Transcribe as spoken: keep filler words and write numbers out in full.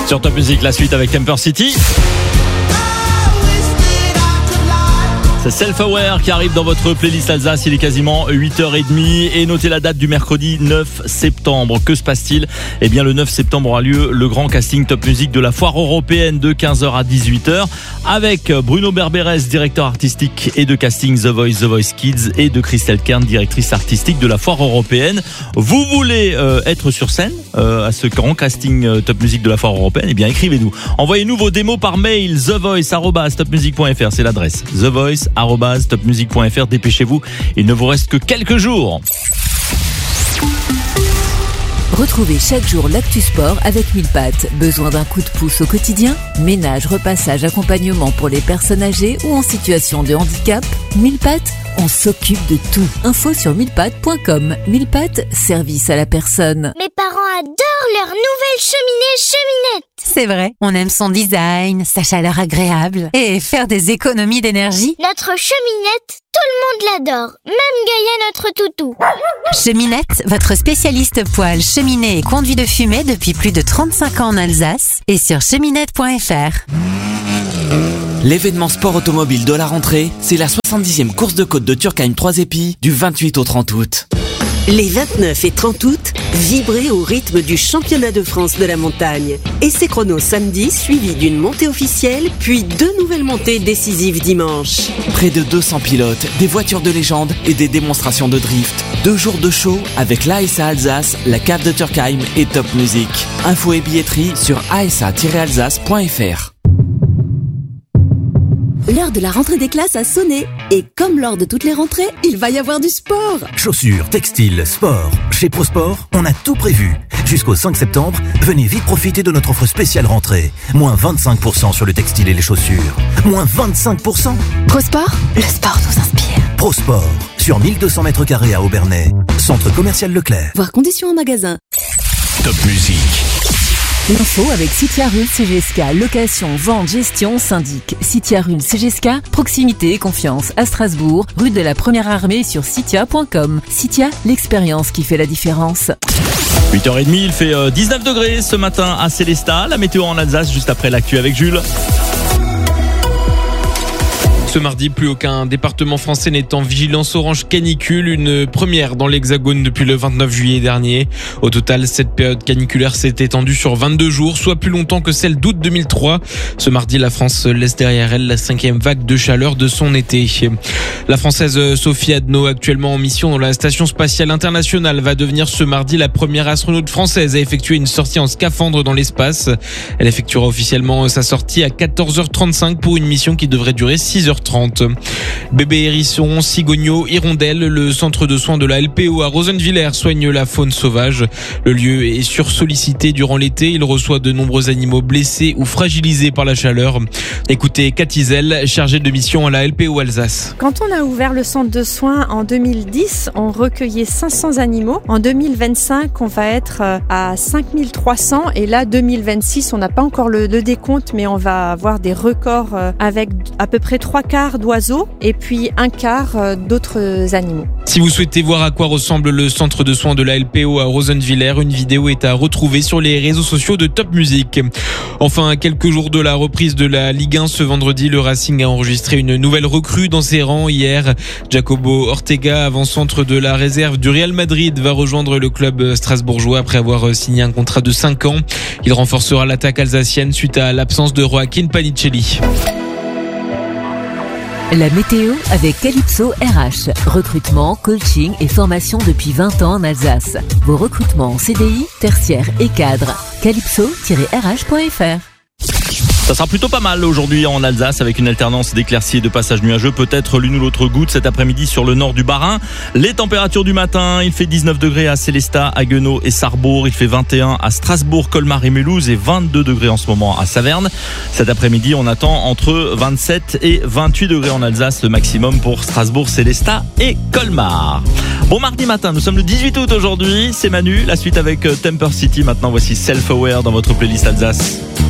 Sur Top Music, la suite avec Temper City. C'est Self-Aware qui arrive dans votre playlist Alsace. Il est quasiment huit heures trente et notez la date du mercredi neuf septembre. Que se passe-t-il ? Eh bien, le neuf septembre aura lieu le grand casting Top Music de la foire européenne de quinze heures à dix-huit heures avec Bruno Berberes, directeur artistique et de casting The Voice, The Voice Kids, et de Christelle Kern, directrice artistique de la foire européenne. Vous voulez euh, être sur scène euh, à ce grand casting euh, Top Music de la foire européenne ? Eh bien, écrivez-nous. Envoyez-nous vos démos par mail the voice arobase top music point f r. C'est l'adresse the voice arobase top music point f r. Dépêchez-vous, il ne vous reste que quelques jours. Retrouvez chaque jour l'actu sport avec mille pattes. Besoin d'un coup de pouce au quotidien ? Ménage, repassage, accompagnement pour les personnes âgées ou en situation de handicap ? mille pattes, on s'occupe de tout. Info sur mille pattes point com. mille pattes, service à la personne. Mes parents adorent leur nouvelle cheminée Cheminette. C'est vrai, on aime son design, sa chaleur agréable et faire des économies d'énergie. Notre cheminette, tout le monde l'adore, même Gaïa, notre toutou. Cheminette, votre spécialiste poêle, cheminée et conduit de fumée depuis plus de trente-cinq ans en Alsace et sur cheminette point f r. L'événement sport automobile de la rentrée, c'est la soixante-dixième course de côte de Turckheim trois épis du vingt-huit au trente août. Les vingt-neuf et trente août, vibrez au rythme du championnat de France de la montagne. Essai chrono samedi, suivi d'une montée officielle, puis deux nouvelles montées décisives dimanche. Près de deux cents pilotes, des voitures de légende et des démonstrations de drift. Deux jours de show avec l'A S A Alsace, la cave de Turckheim et Top Music. Infos et billetterie sur a s a tiret alsace point f r. L'heure de la rentrée des classes a sonné. Et comme lors de toutes les rentrées, il va y avoir du sport. Chaussures, textiles, sport. Chez ProSport, on a tout prévu. Jusqu'au cinq septembre, venez vite profiter de notre offre spéciale rentrée. Moins vingt-cinq pour cent sur le textile et les chaussures. Moins vingt-cinq pour cent. ProSport, le sport nous inspire. ProSport, sur mille deux cents mètres carrés à Aubernais. Centre commercial Leclerc. Voir conditions en magasin. Top Music. L'info avec Citia Rune C G S K, location, vente, gestion, syndic. Citia Rune C G S K, proximité et confiance à Strasbourg, rue de la Première Armée sur citia point com. Citia, l'expérience qui fait la différence. huit heures trente, il fait dix-neuf degrés ce matin à Célestat. La météo en Alsace juste après l'actu avec Jules. Ce mardi, plus aucun département français n'est en vigilance orange canicule, une première dans l'Hexagone depuis le vingt-neuf juillet dernier. Au total, cette période caniculaire s'est étendue sur vingt-deux jours, soit plus longtemps que celle d'août deux mille trois. Ce mardi, la France laisse derrière elle la cinquième vague de chaleur de son été. La Française Sophie Adno, actuellement en mission dans la Station Spatiale Internationale, va devenir ce mardi la première astronaute française à effectuer une sortie en scaphandre dans l'espace. Elle effectuera officiellement sa sortie à quatorze heures trente-cinq pour une mission qui devrait durer six heures trente. Bébés hérissons, cigognos, hirondelles, le centre de soins de la L P O à Rosenwiller soigne la faune sauvage. Le lieu est sursollicité durant l'été. Il reçoit de nombreux animaux blessés ou fragilisés par la chaleur. Écoutez Cathy Zell, chargée de mission à la L P O Alsace. Quand on a ouvert le centre de soins en deux mille dix, on recueillait cinq cents animaux. En deux mille vingt-cinq, on va être à cinq mille trois cents. Et là, deux mille vingt-six, on n'a pas encore le, le décompte, mais on va avoir des records avec à peu près trois quarts d'oiseaux et puis un quart d'autres animaux. Si vous souhaitez voir à quoi ressemble le centre de soins de la L P O à Rosenwiller, une vidéo est à retrouver sur les réseaux sociaux de Top Music. Enfin, à quelques jours de la reprise de la Ligue un ce vendredi, le Racing a enregistré une nouvelle recrue dans ses rangs hier. Jacobo Ortega, avant-centre de la réserve du Real Madrid, va rejoindre le club strasbourgeois après avoir signé un contrat de cinq ans. Il renforcera l'attaque alsacienne suite à l'absence de Joaquin Panicelli. La météo avec Calypso R H. Recrutement, coaching et formation depuis vingt ans en Alsace. Vos recrutements en C D I, tertiaire et cadre. calypso tiret r h point f r. Ça sera plutôt pas mal aujourd'hui en Alsace avec une alternance d'éclaircies et de passages nuageux. Peut-être l'une ou l'autre goutte cet après-midi sur le nord du Bas-Rhin. Les températures du matin, il fait dix-neuf degrés à Célestat, à Haguenau et Sarrebourg. Il fait vingt et un à Strasbourg, Colmar et Mulhouse et vingt-deux degrés en ce moment à Saverne. Cet après-midi, on attend entre vingt-sept et vingt-huit degrés en Alsace. Le maximum pour Strasbourg, Célestat et Colmar. Bon mardi matin, nous sommes le dix-huit août aujourd'hui. C'est Manu. La suite avec Temper City. Maintenant, voici Self-Aware dans votre playlist Alsace.